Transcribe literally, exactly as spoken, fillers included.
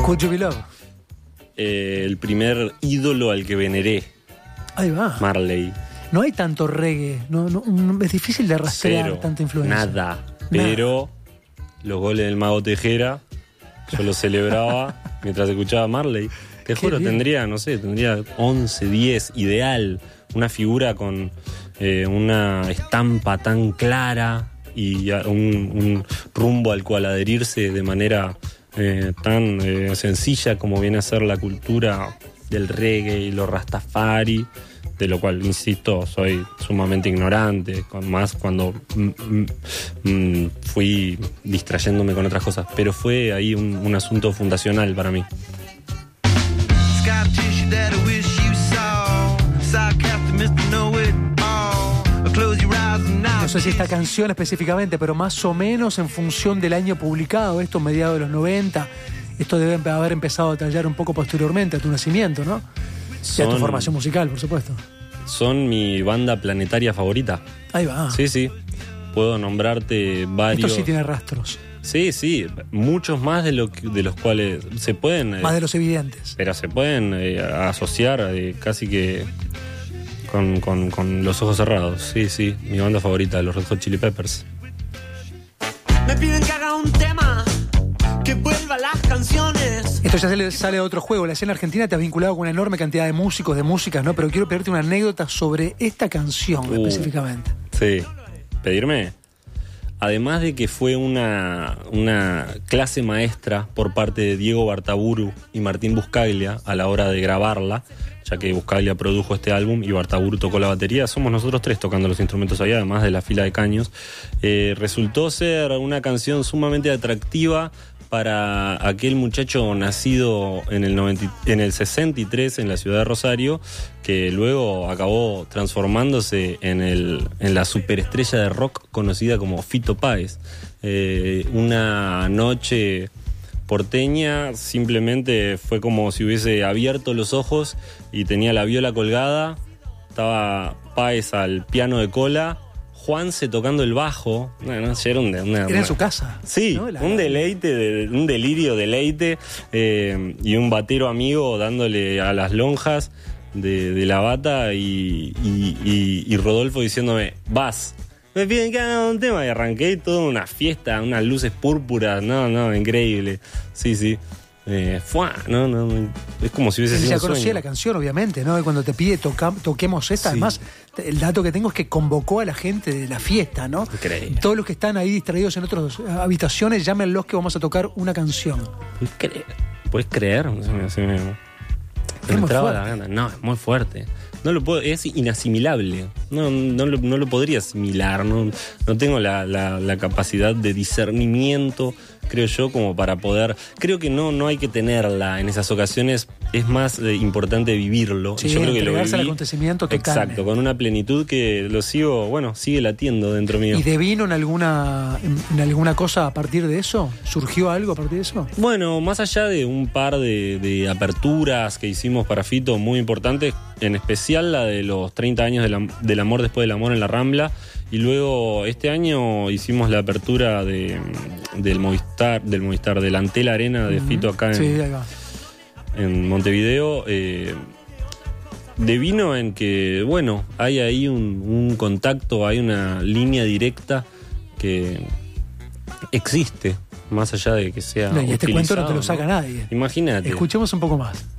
Could You Be Love. Eh, el primer ídolo al que veneré. Ahí va. Marley. No hay tanto reggae. No, no, es difícil de rastrear Cero, tanta influencia. Nada. Pero los goles del Mago Tejera yo los celebraba mientras escuchaba Marley. Te Qué juro, bien. tendría, no sé, tendría once, diez, ideal. Una figura con eh, una estampa tan clara y un, un rumbo al cual adherirse de manera eh, tan eh, sencilla como viene a ser la cultura del reggae y los rastafari, de lo cual, insisto, soy sumamente ignorante, con más cuando mm, mm, fui distrayéndome con otras cosas, pero fue ahí un, un asunto fundacional para mí. No sé si esta canción específicamente, pero más o menos en función del año publicado, esto mediados de los noventa, esto debe haber empezado a tallar un poco posteriormente a tu nacimiento, ¿no? Y a tu formación musical, por supuesto. Son mi banda planetaria favorita. Ahí va. Sí, sí. Puedo nombrarte varios. Esto sí tiene rastros. Sí, sí. Muchos más de, lo que, de los cuales se pueden. Más eh, de los evidentes. Pero se pueden eh, asociar eh, casi que con, con, con los ojos cerrados. Sí, sí. Mi banda favorita, los Red Hot Chili Peppers. Me piden que haga un tema, que vuelva las canciones. Esto ya sale, sale de otro juego. La escena argentina te has vinculado con una enorme cantidad de músicos, de músicas, ¿no? Pero quiero pedirte una anécdota sobre esta canción Uh, específicamente. Sí. ¿Pedirme? Además de que fue una, una clase maestra por parte de Diego Bartaburu y Martín Buscaglia a la hora de grabarla, ya que Buscaglia produjo este álbum y Bartaburu tocó la batería, somos nosotros tres tocando los instrumentos ahí, además de la fila de caños. Eh, resultó ser una canción sumamente atractiva para aquel muchacho nacido en el, noventa, en el sesenta y tres en la ciudad de Rosario, que luego acabó transformándose en, el, en la superestrella de rock conocida como Fito Páez. Eh, una noche porteña simplemente fue como si hubiese abierto los ojos y tenía la viola colgada, estaba Páez al piano de cola, Juanse tocando el bajo. No, no, era, un, una, Era una, en su casa. Sí, ¿no? La, un deleite, de, un delirio deleite, eh, y un batero amigo dándole a las lonjas de, de la bata y, y, y, y Rodolfo diciéndome, vas, me piden que haga un tema, y arranqué toda una fiesta, unas luces púrpuras, no, no, increíble, sí, sí. Eh, fuá, no, no, no, es como si hubiese Él sido ya un conocía sueño. la canción, obviamente, ¿no? Y cuando te pide toca, toquemos esta, Sí. además, el dato que tengo es que convocó a la gente de la fiesta, ¿no? Increíble. Todos los que están ahí distraídos en otras habitaciones, llámenlos que vamos a tocar una canción. ¿Puedes creer? ¿Puedes creer? Se me, se me- se me muy entraba la fuerte. gana. No, es muy fuerte. No lo puedo, es inasimilable. No, no, lo, no lo podría asimilar. No, no tengo la, la, la capacidad de discernimiento, creo yo, como para poder. Creo que no, no hay que tenerla en esas ocasiones. Es más eh, importante vivirlo. Sí, Y yo creo que lo entregarse al viví. acontecimiento total. Exacto, con una plenitud que lo sigo, bueno, sigue latiendo dentro mío. ¿Y devino en alguna, en, en alguna cosa a partir de eso? ¿Surgió algo a partir de eso? Bueno, más allá de un par de, de aperturas que hicimos para Fito muy importantes, en especial la de los treinta años del, am- del amor después del amor en la Rambla, y luego este año hicimos la apertura de, del Movistar, del Movistar, del Antel Arena de Fito acá en, Sí, ahí va. en Montevideo. Eh, devino en que, bueno, hay ahí un, un contacto, hay una línea directa que existe, más allá de que sea No, y este cuento no te lo utilizado, saca nadie. Imagínate. Escuchemos un poco más.